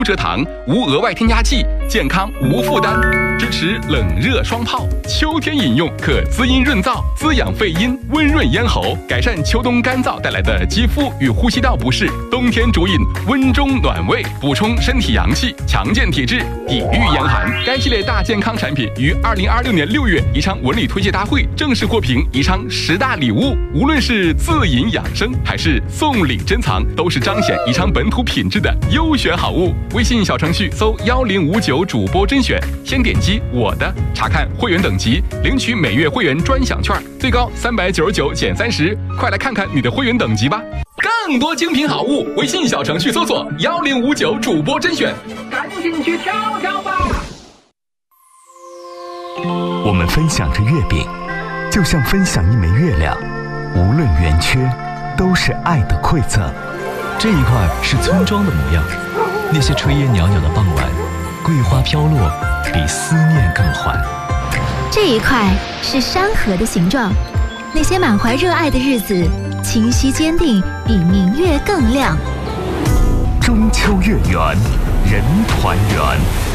无蔗糖，无额外添加剂，健康无负担，支持冷热双泡。秋天饮用可滋阴润燥、滋养肺阴、温润咽喉，改善秋冬干燥带来的肌肤与呼吸道不适。冬天主饮温中暖胃，补充身体阳气，强健体质，抵御严寒。该系列大健康产品于2026年6月宜昌文旅推介大会正式获评宜昌10大礼物。无论是自饮养生还是送礼珍藏，都是彰显宜昌本土品质的优选好物。微信小程序搜1059主播甄选，先点击我的，查看会员等级，领取每月会员专享券，最高399减30，快来看看你的会员等级吧！更多精品好物，微信小程序搜索1059主播甄选，赶紧去挑挑吧！ 我们分享着月饼，就像分享一枚月亮，无论圆缺，都是爱的馈赠。 这一块是村庄的模样，那些炊烟袅袅的傍晚，桂花飘落，比思念更欢。 这一块是山河的形状，那些满怀热爱的日子，清晰坚定，比明月更亮。 中秋月圆，人团圆。